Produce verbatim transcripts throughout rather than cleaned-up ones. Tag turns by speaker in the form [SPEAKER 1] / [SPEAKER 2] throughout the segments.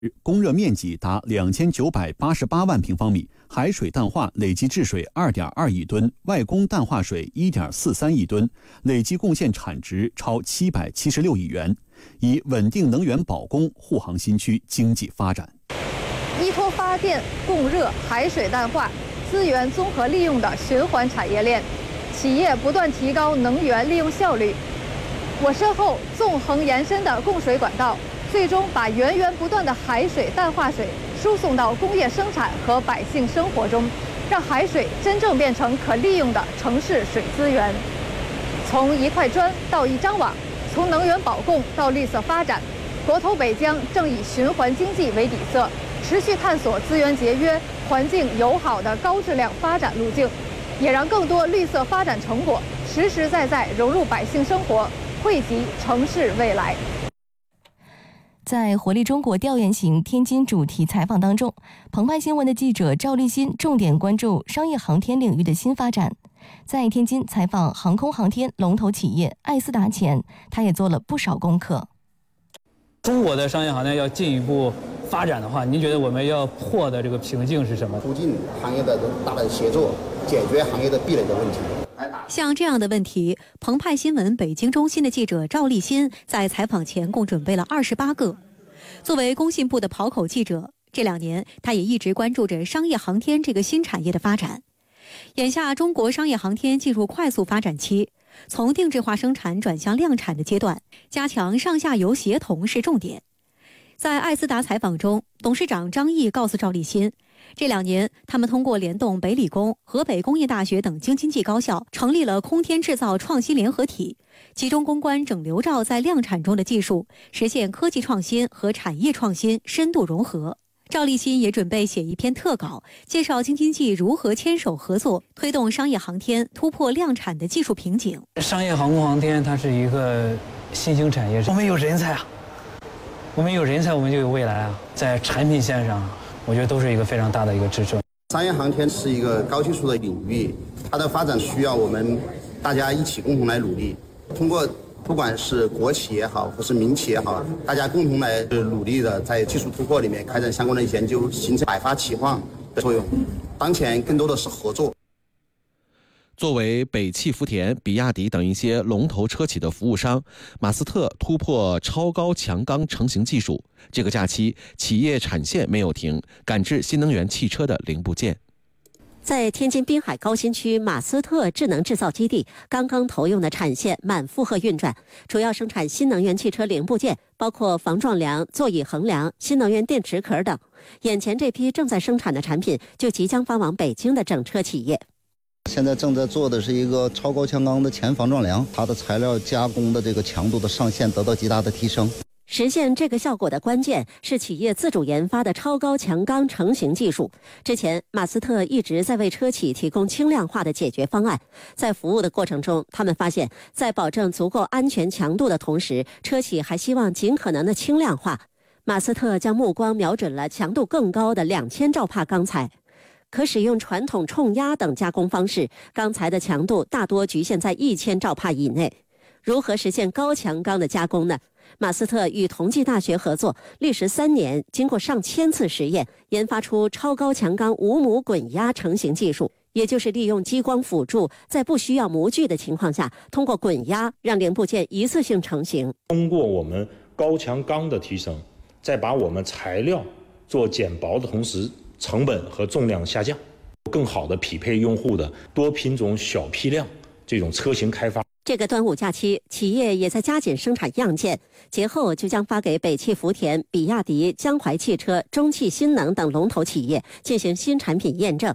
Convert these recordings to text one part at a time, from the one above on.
[SPEAKER 1] 供热面积达两千九百八十八万平方米，海水淡化累计制水二点二亿吨，外供淡化水一点四三亿吨，累计贡献产值超七百七十六亿元，以稳定能源保供护航新区经济发展。
[SPEAKER 2] 依托发电、供热、海水淡化、资源综合利用的循环产业链，企业不断提高能源利用效率。我身后纵横延伸的供水管道，最终把源源不断的海水淡化水输送到工业生产和百姓生活中，让海水真正变成可利用的城市水资源。从一块砖到一张网，从能源保供到绿色发展，国投北疆正以循环经济为底色，持续探索资源节约、环境友好的高质量发展路径，也让更多绿色发展成果实实在在融入百姓生活，惠及城市未来。
[SPEAKER 3] 在活力中国调研型天津主题采访当中，澎湃新闻的记者赵立新重点关注商业航天领域的新发展。在天津采访航空航天龙头企业艾斯达前，他也做了不少功课。
[SPEAKER 4] 中国的商业航天要进一步发展的话，您觉得我们要破的这个瓶颈是什么？
[SPEAKER 5] 促进行业的大的协作，解决行业的壁垒的问题。
[SPEAKER 6] 像这样的问题，澎湃新闻北京中心的记者赵立新在采访前共准备了二十八个。作为工信部的跑口记者，这两年他也一直关注着商业航天这个新产业的发展。眼下，中国商业航天进入快速发展期，从定制化生产转向量产的阶段，加强上下游协同是重点。在艾斯达采访中，董事长张毅告诉赵立新，这两年他们通过联动北理工、河北工业大学等京津冀高校，成立了空天制造创新联合体，集中攻关整流罩在量产中的技术，实现科技创新和产业创新深度融合。赵立新也准备写一篇特稿，介绍京津冀如何牵手合作，推动商业航天突破量产的技术瓶颈。
[SPEAKER 4] 商业航空航天它是一个新兴产业，我们有人才啊，我们有人才，我们就有未来啊。在产品线上，我觉得都是一个非常大的一个支撑。
[SPEAKER 5] 商业航天是一个高技术的领域，它的发展需要我们大家一起共同来努力，通过不管是国企也好，或是民企也好，大家共同来努力的在技术突破里面开展相关的研究，形成百花齐放的作用。当前更多的是合作。
[SPEAKER 7] 作为北汽福田、比亚迪等一些龙头车企的服务商，马斯特突破超高强钢成型技术。这个假期，企业产线没有停，赶制新能源汽车的零部件。
[SPEAKER 8] 在天津滨海高新区马斯特智能制造基地，刚刚投用的产线满负荷运转，主要生产新能源汽车零部件，包括防撞梁、座椅横梁、新能源电池壳等。眼前这批正在生产的产品，就即将发往北京的整车企业。
[SPEAKER 9] 现在正在做的是一个超高强钢的前防撞梁，它的材料加工的这个强度的上限得到极大的提升。
[SPEAKER 8] 实现这个效果的关键是企业自主研发的超高强钢成型技术。之前，马斯特一直在为车企提供轻量化的解决方案。在服务的过程中，他们发现，在保证足够安全强度的同时，车企还希望尽可能的轻量化。马斯特将目光瞄准了强度更高的两千兆帕钢材。可使用传统冲压等加工方式，钢材的强度大多局限在一千兆帕以内。如何实现高强钢的加工呢？马斯特与同济大学合作，历时三年，经过上千次实验，研发出超高强钢无模滚压成型技术，也就是利用激光辅助，在不需要模具的情况下，通过滚压让零部件一次性成型。
[SPEAKER 10] 通过我们高强钢的提升，再把我们材料做减薄的同时，成本和重量下降，更好的匹配用户的多品种小批量这种车型开发。
[SPEAKER 8] 这个端午假期，企业也在加紧生产样件，节后就将发给北汽福田、比亚迪、江淮汽车、中汽新能等龙头企业进行新产品验证。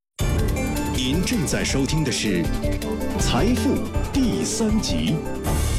[SPEAKER 11] 您正在收听的是《财富》第三集。